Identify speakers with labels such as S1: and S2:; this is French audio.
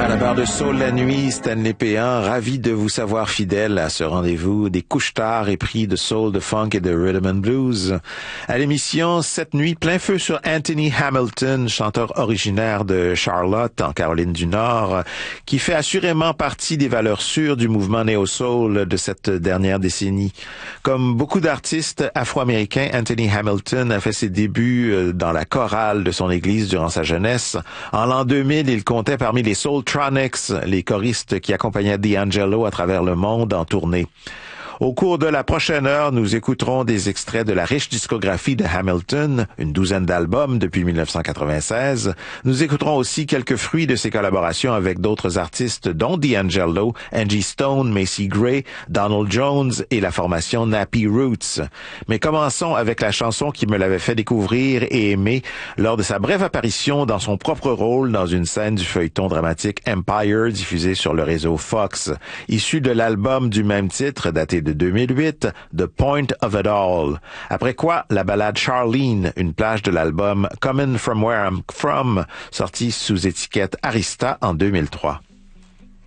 S1: À la barre de Soul la nuit, Stanley Péan, ravi de vous savoir fidèle à ce rendez-vous des couche-tard épris de soul, de funk et de rhythm and blues. À l'émission, cette nuit, plein feu sur Anthony Hamilton, chanteur originaire de Charlotte, en Caroline du Nord, qui fait assurément partie des valeurs sûres du mouvement néo-soul de cette dernière décennie. Comme beaucoup d'artistes afro-américains, Anthony Hamilton a fait ses débuts dans la chorale de son église durant sa jeunesse. En l'an 2000, il comptait parmi les Soultronics, les choristes qui accompagnaient D'Angelo à travers le monde en tournée. Au cours de la prochaine heure, nous écouterons des extraits de la riche discographie de Hamilton, une douzaine d'albums depuis 1996. Nous écouterons aussi quelques fruits de ses collaborations avec d'autres artistes, dont D'Angelo, Angie Stone, Macy Gray, Donald Jones et la formation Nappy Roots. Mais commençons avec la chanson qui me l'avait fait découvrir et aimer lors de sa brève apparition dans son propre rôle dans une scène du feuilleton dramatique Empire diffusé sur le réseau Fox. Issu de l'album du même titre, daté de 2008, The Point of It All. Après quoi, la ballade Charlene, une plage de l'album Coming From Where I'm From, sortie sous étiquette Arista en 2003.